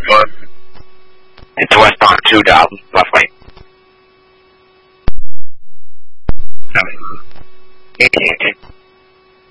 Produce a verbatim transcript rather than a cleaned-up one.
Good. It's west on two dial, roughly. Okay, okay.